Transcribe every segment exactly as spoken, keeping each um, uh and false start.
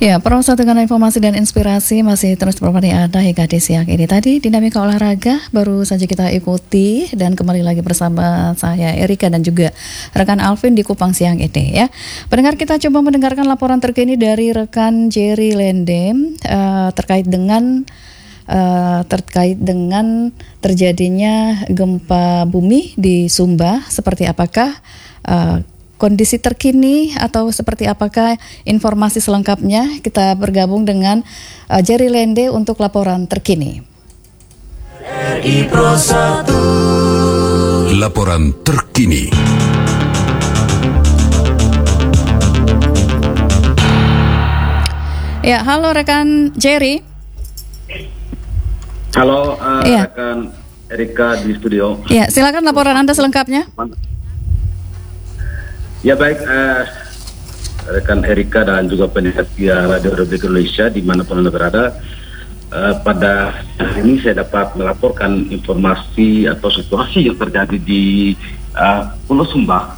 Ya, proses dengan informasi dan inspirasi masih terus berbagi Anda hingga di siang ini. Tadi dinamika olahraga baru saja kita ikuti dan kembali lagi bersama saya Erika dan juga rekan Alvin di Kupang siang ini ya. Pendengar, kita coba mendengarkan laporan terkini dari rekan Jerry Lendem uh, terkait dengan uh, terkait dengan terjadinya gempa bumi di Sumba. Seperti apakah uh, kondisi terkini atau seperti apakah informasi selengkapnya? Kita bergabung dengan uh, Jerry Lende untuk laporan terkini. R I Pro satu. Laporan terkini. Ya, halo rekan Jerry. Halo uh, ya. rekan Erika di studio. Ya, silakan laporan Anda selengkapnya. Ya baik, eh, rekan Erika dan juga pendengar Radio Republik Indonesia dimanapun Anda berada, eh, pada hari ini saya dapat melaporkan informasi atau situasi yang terjadi di eh, Pulau Sumba,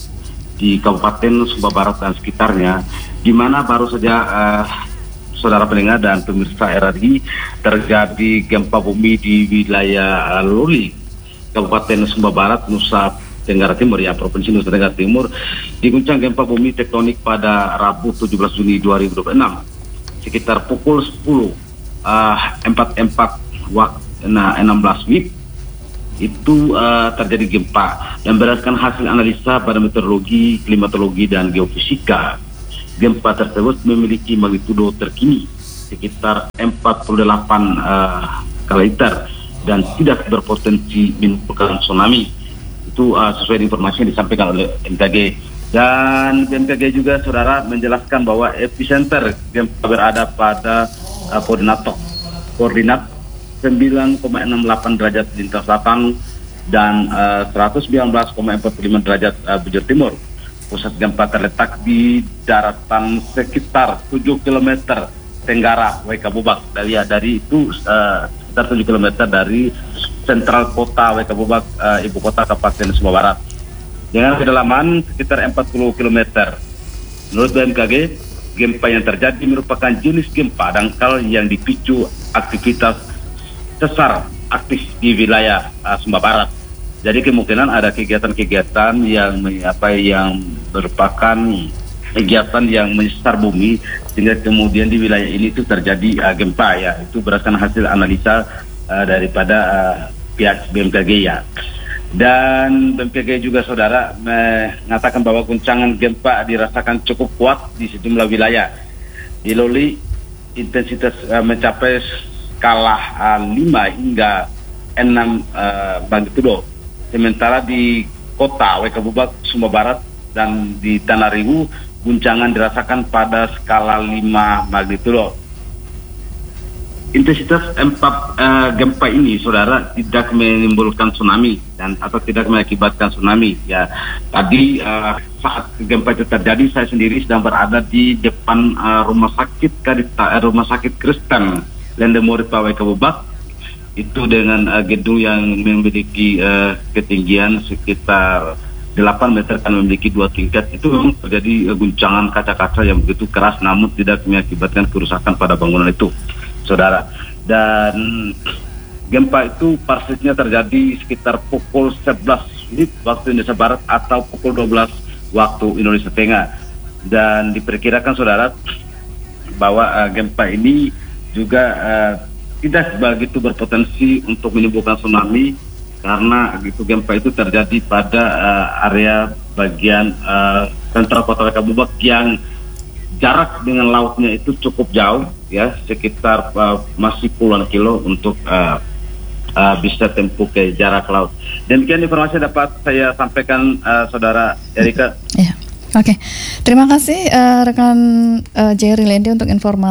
di Kabupaten Sumba Barat dan sekitarnya, di mana baru saja eh, saudara pendengar dan pemirsa R R I terjadi gempa bumi di wilayah uh, Loli, Kabupaten Sumba Barat, Nusa Tenggara Timur, ya, Provinsi Nusa Tenggara Timur, diguncang gempa bumi tektonik pada Rabu tujuh belas Juni dua ribu dua puluh enam sekitar pukul sepuluh empat puluh empat waktu nah, enam belas W I B itu uh, terjadi gempa, dan berdasarkan hasil analisa pada meteorologi, klimatologi dan geofisika, gempa tersebut memiliki magnitudo terkini sekitar empat puluh delapan uh, skala Richter dan tidak berpotensi menimbulkan tsunami. Itu uh, sesuai informasi yang disampaikan oleh B M K G. Dan B M K G juga saudara menjelaskan bahwa epicenter gempa berada pada uh, koordinat koordinat sembilan koma enam delapan derajat lintang selatan dan uh, seratus sembilan belas koma empat puluh lima derajat uh, bujur timur. Pusat gempa terletak di daratan sekitar tujuh kilometer tenggara Waikabubak. Dari, dari itu uh, sekitar tujuh kilometer dari sentral kota Waikabubak, uh, ibu kota Kabupaten Sumba Barat, dengan kedalaman sekitar empat puluh kilometer. Menurut B M K G, gempa yang terjadi merupakan jenis gempa dangkal yang dipicu aktivitas sesar aktif di wilayah uh, Sumba Barat. Jadi kemungkinan ada kegiatan-kegiatan yang apa yang merupakan kegiatan yang menyesar bumi sehingga kemudian di wilayah ini itu terjadi uh, gempa, ya. Itu berdasarkan hasil analisa uh, daripada uh, pihak B M K G, ya. Dan B M K G juga saudara mengatakan bahwa guncangan gempa dirasakan cukup kuat di sejumlah wilayah. Di Loli intensitas uh, mencapai skala uh, lima hingga enam uh, magnitudo. Sementara di kota Waikabubak, Sumba Barat dan di Tanaribu guncangan dirasakan pada skala lima magnitudo. Intensitas empat uh, gempa ini saudara tidak menimbulkan tsunami dan atau tidak mengakibatkan tsunami, ya. Tadi uh, saat gempa itu terjadi saya sendiri sedang berada di depan uh, rumah sakit Kadita, uh, rumah sakit Kristen Lendemoripa Waikabubak. Itu dengan uh, gedung yang memiliki uh, ketinggian sekitar delapan meter kan memiliki dua tingkat. Itu memang terjadi uh, guncangan kaca-kaca yang begitu keras namun tidak mengakibatkan kerusakan pada bangunan itu, saudara. Dan gempa itu persisnya terjadi sekitar pukul sebelas waktu Indonesia Barat atau pukul dua belas waktu Indonesia Tengah. Dan diperkirakan saudara bahwa uh, gempa ini juga uh, tidak begitu berpotensi untuk menimbulkan tsunami karena gitu gempa itu terjadi pada uh, area bagian uh, sentral kota Waikabubak yang jarak dengan lautnya itu cukup jauh, ya, sekitar uh, masih puluhan kilo untuk uh, uh, bisa tempuh ke jarak laut. Demikian informasi dapat saya sampaikan uh, saudara Erika. Ya, oke. Okay. Terima kasih uh, rekan uh, Jerry Lende untuk informasi.